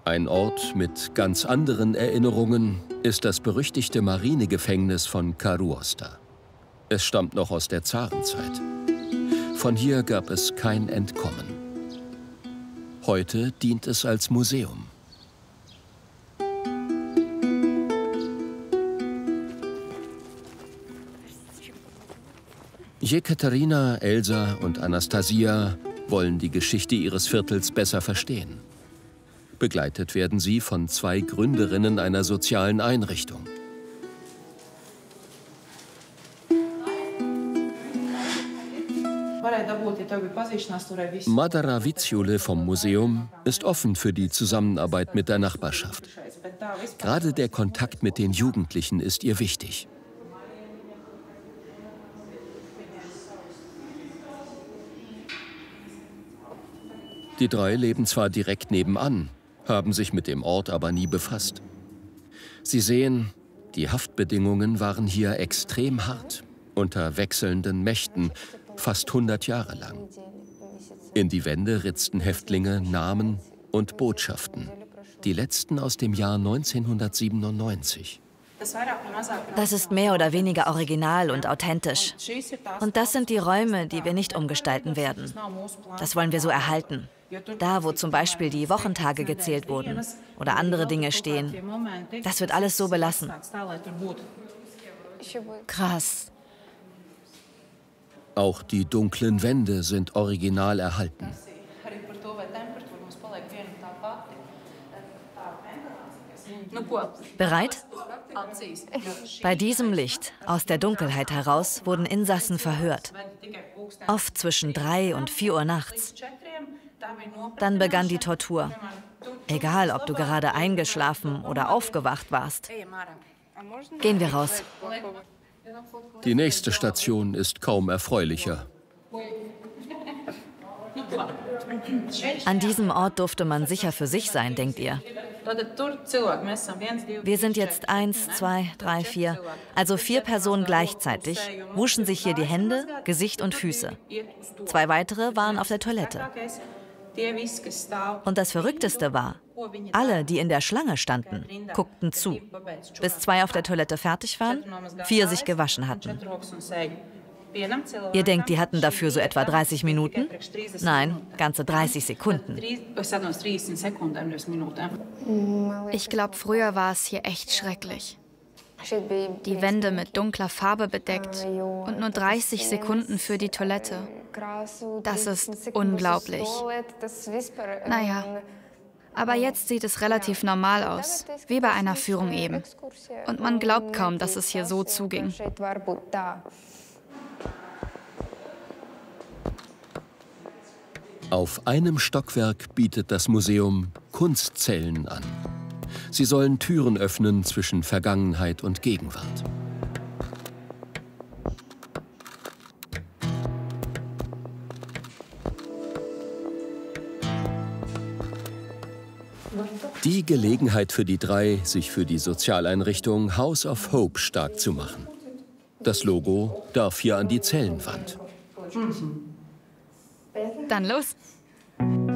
Ein Ort mit ganz anderen Erinnerungen ist das berüchtigte Marinegefängnis von Karuosta. Es stammt noch aus der Zarenzeit. Von hier gab es kein Entkommen. Heute dient es als Museum. Jekaterina, Elsa und Anastasia wollen die Geschichte ihres Viertels besser verstehen. Begleitet werden sie von 2 Gründerinnen einer sozialen Einrichtung. Madara Vitsjule vom Museum ist offen für die Zusammenarbeit mit der Nachbarschaft. Gerade der Kontakt mit den Jugendlichen ist ihr wichtig. Die 3 leben zwar direkt nebenan, haben sich mit dem Ort aber nie befasst. Sie sehen, die Haftbedingungen waren hier extrem hart, unter wechselnden Mächten, fast 100 Jahre lang. In die Wände ritzten Häftlinge Namen und Botschaften, die letzten aus dem Jahr 1997. Das ist mehr oder weniger original und authentisch. Und das sind die Räume, die wir nicht umgestalten werden. Das wollen wir so erhalten. Da, wo zum Beispiel die Wochentage gezählt wurden oder andere Dinge stehen. Das wird alles so belassen. Krass. Auch die dunklen Wände sind original erhalten. Bereit? Bei diesem Licht, aus der Dunkelheit heraus, wurden Insassen verhört. Oft zwischen 3 und 4 Uhr nachts. Dann begann die Tortur. Egal, ob du gerade eingeschlafen oder aufgewacht warst. Gehen wir raus. Die nächste Station ist kaum erfreulicher. An diesem Ort durfte man sicher für sich sein, denkt ihr? Wir sind jetzt 1, 2, 3, 4, also 4 Personen gleichzeitig, wuschen sich hier die Hände, Gesicht und Füße. 2 weitere waren auf der Toilette. Und das Verrückteste war, alle, die in der Schlange standen, guckten zu, bis 2 auf der Toilette fertig waren, 4 sich gewaschen hatten. Ihr denkt, die hatten dafür so etwa 30 Minuten? Nein, ganze 30 Sekunden. Ich glaube, früher war es hier echt schrecklich. Die Wände mit dunkler Farbe bedeckt und nur 30 Sekunden für die Toilette. Das ist unglaublich. Naja, aber jetzt sieht es relativ normal aus, wie bei einer Führung eben. Und man glaubt kaum, dass es hier so zuging. Auf einem Stockwerk bietet das Museum Kunstzellen an. Sie sollen Türen öffnen zwischen Vergangenheit und Gegenwart. Die Gelegenheit für die 3, sich für die Sozialeinrichtung House of Hope stark zu machen. Das Logo darf hier an die Zellenwand. Dann los!